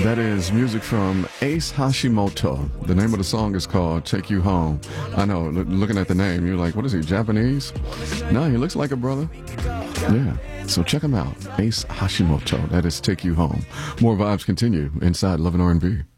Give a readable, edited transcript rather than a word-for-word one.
That is music from Ace Hashimoto. The name of the song is called Take You Home. I know, looking at the name, you're like, what is he, Japanese? No, he looks like a brother. Yeah, so check him out. Ace Hashimoto. That is Take You Home. More vibes continue inside Love and R&B.